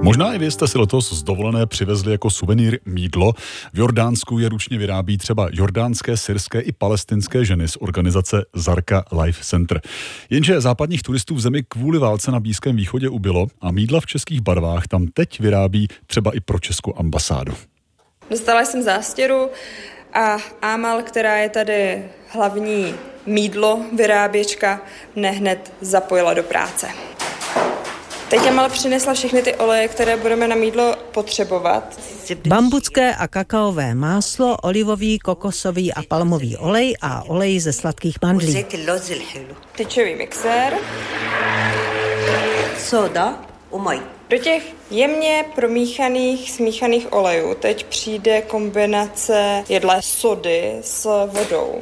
Možná i vy jste si letos z dovolené přivezli jako suvenýr mýdlo. V Jordánsku je ručně vyrábí třeba jordánské, syrské i palestinské ženy z organizace Zarqa Life Center. Jenže západních turistů v zemi kvůli válce na Blízkém východě ubylo a mýdla v českých barvách tam teď vyrábí třeba i pro českou ambasádu. Dostala jsem zástěru a Amal, která je tady hlavní mýdlo vyráběčka, mne hned zapojila do práce. Teď Amal přinesla všechny ty oleje, které budeme na mýdlo potřebovat. Bambucké a kakaové máslo, olivový, kokosový a palmový olej a olej ze sladkých mandlí. Tyčový mixér. Soda, umaj. Do těch jemně smíchaných olejů teď přijde kombinace jedlé sody s vodou.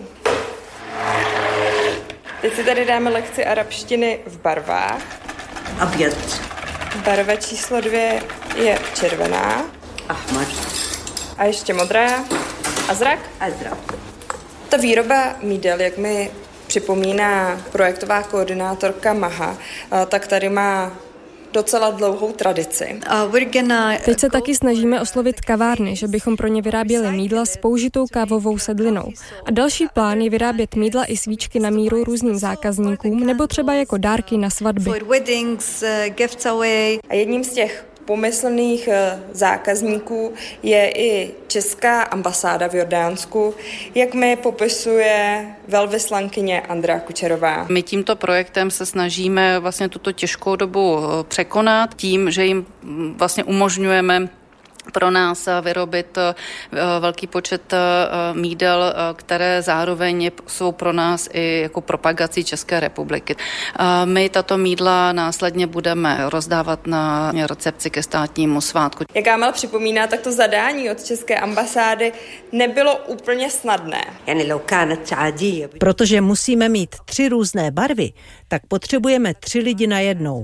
Teď si tady dáme lekci arabštiny v barvách. Abjad. Barva číslo 2 je červená. Ahmar. A ještě modrá. Azrak? Azrak. Ta výroba mýdel, jak mi připomíná projektová koordinátorka Maha, tak tady má docela dlouhou tradici. Teď se taky snažíme oslovit kavárny, že bychom pro ně vyráběli mýdla s použitou kávovou sedlinou. A další plán je vyrábět mýdla i svíčky na míru různým zákazníkům nebo třeba jako dárky na svatby. A jedním z těch pomyslných zákazníků je i česká ambasáda v Jordánsku, jak mi popisuje velvyslankyně Andrea Kučerová. My tímto projektem se snažíme vlastně tuto těžkou dobu překonat tím, že jim vlastně umožňujeme pro nás vyrobit velký počet mýdel, které zároveň jsou pro nás i jako propagací České republiky. My tato mýdla následně budeme rozdávat na recepci ke státnímu svátku. Jak Amal připomíná, tak to zadání od České ambasády nebylo úplně snadné. Protože musíme mít 3 různé barvy, tak potřebujeme 3 lidi na jednou.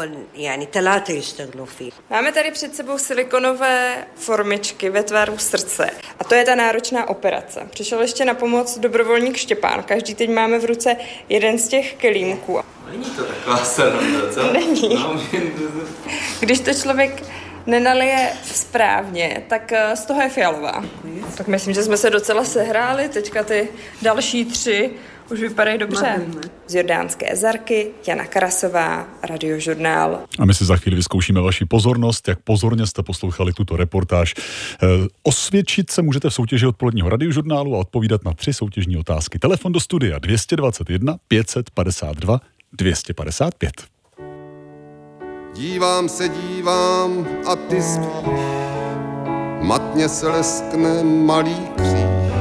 Máme tady před sebou silikonové formičky ve tvaru srdce. A to je ta náročná operace. Přišel ještě na pomoc dobrovolník Štěpán. Každý teď máme v ruce jeden z těch kelímků. Není to taková sranda, co? Není. Když to člověk nenalije správně, tak z toho je fialová. Tak myslím, že jsme se docela sehráli. Teďka ty další 3 už vypadají dobře. Z jordánské Zarky, Jana Karasová, Radiožurnál. A my si za chvíli vyzkoušíme vaši pozornost, jak pozorně jste poslouchali tuto reportáž. Osvědčit se můžete v soutěži odpoledního Radiožurnálu a odpovídat na 3 soutěžní otázky. Telefon do studia 221 552 255. Dívám a ty spíš, matně se leskne malý